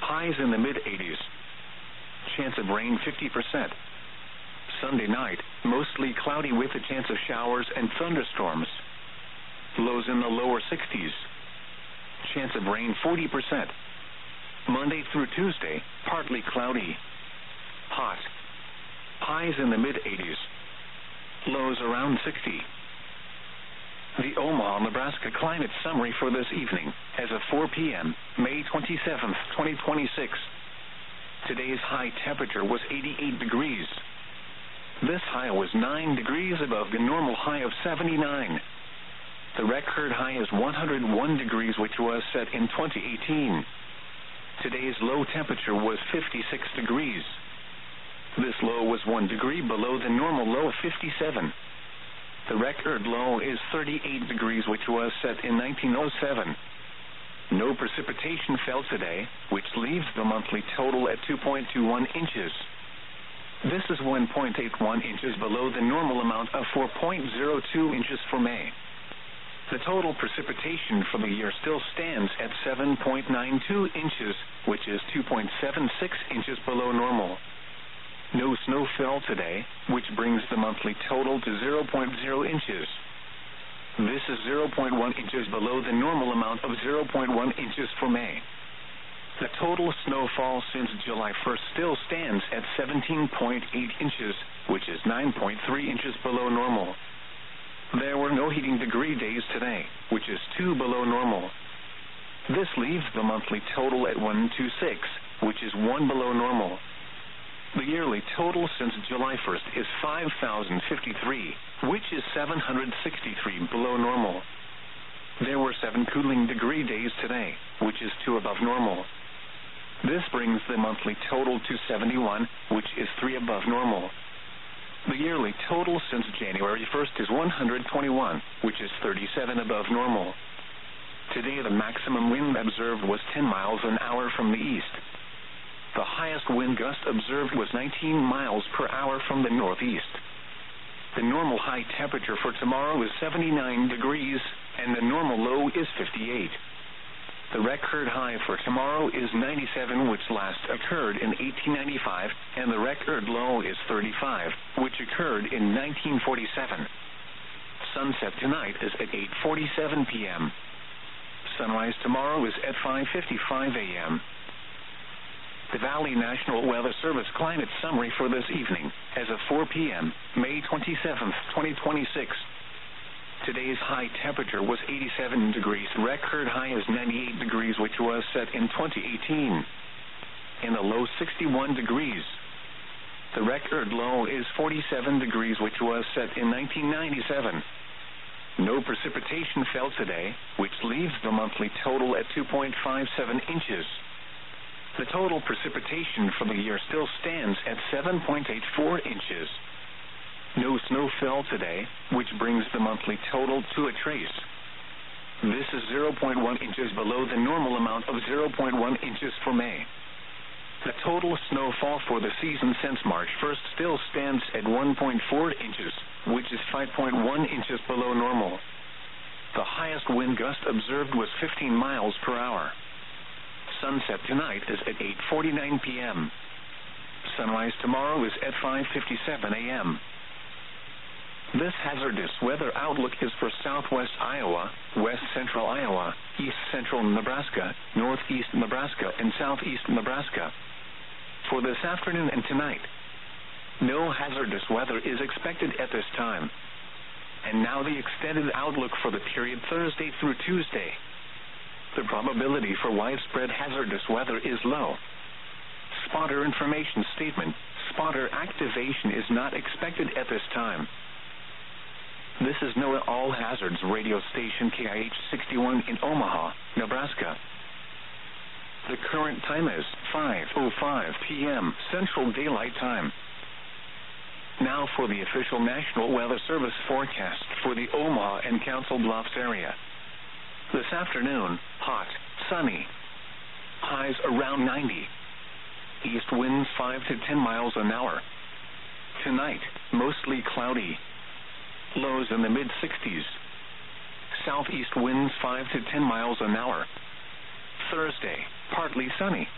highs in the mid-80s. Chance of rain 50%. Sunday night, mostly cloudy with a chance of showers and thunderstorms. Lows in the lower 60s. Chance of rain 40%. Monday through Tuesday, partly cloudy. Hot. Highs in the mid-80s. Lows around 60. The Omaha, Nebraska climate summary for this evening, as of 4 p.m., May 27th, 2026. Today's high temperature was 88 degrees. This high was 9 degrees above the normal high of 79. The record high is 101 degrees, which was set in 2018. Today's low temperature was 56 degrees. This low was 1 degree below the normal low of 57. The record low is 38 degrees, which was set in 1907. No precipitation fell today, which leaves the monthly total at 2.21 inches. This is 1.81 inches below the normal amount of 4.02 inches for May. The total precipitation for the year still stands at 7.92 inches, which is 2.76 inches below normal. No snow fell today, which brings the monthly total to 0.0 inches. This is 0.1 inches below the normal amount of 0.1 inches for May. The total snowfall since July 1st still stands at 17.8 inches, which is 9.3 inches below normal. There were no heating degree days today, which is 2 below normal. This leaves the monthly total at 126, which is 1 below normal. The yearly total since July 1st is 5,053, which is 763 below normal. There were 7 cooling degree days today, which is 2 above normal. This brings the monthly total to 71, which is 3 above normal. The yearly total since January 1st is 121, which is 37 above normal. Today the maximum wind observed was 10 miles an hour from the east. The highest wind gust observed was 19 miles per hour from the northeast. The normal high temperature for tomorrow is 79 degrees, and the normal low is 58. The record high for tomorrow is 97, which last occurred in 1895, and the record low is 35, which occurred in 1947. Sunset tonight is at 8:47 p.m. Sunrise tomorrow is at 5:55 a.m. The Valley National Weather Service climate summary for this evening, as of 4 p.m., May 27th, 2026. Today's high temperature was 87 degrees. Record high is 98 degrees, which was set in 2018. In the low 61 degrees. The record low is 47 degrees, which was set in 1997. No precipitation fell today, which leaves the monthly total at 2.57 inches. The total precipitation for the year still stands at 7.84 inches. No snow fell today, which brings the monthly total to a trace. This is 0.1 inches below the normal amount of 0.1 inches for May. The total snowfall for the season since March 1st still stands at 1.4 inches, which is 5.1 inches below normal. The highest wind gust observed was 15 miles per hour. Sunset tonight is at 8:49 p.m. Sunrise tomorrow is at 5:57 a.m. This hazardous weather outlook is for southwest Iowa, west central Iowa, east central Nebraska, northeast Nebraska, and southeast Nebraska. For this afternoon and tonight, no hazardous weather is expected at this time. And now the extended outlook for the period Thursday through Tuesday. The probability for widespread hazardous weather is low. Spotter information statement: spotter activation is not expected at this time. This is NOAA All Hazards radio station KIH 61 in Omaha, Nebraska. The current time is 5:05 p.m. Central Daylight Time. Now for the official National Weather Service forecast for the Omaha and Council Bluffs area. This afternoon, hot, sunny. Highs around 90. East winds 5 to 10 miles an hour. Tonight, mostly cloudy. Lows in the mid-60s. Southeast winds 5 to 10 miles an hour. Thursday, partly sunny.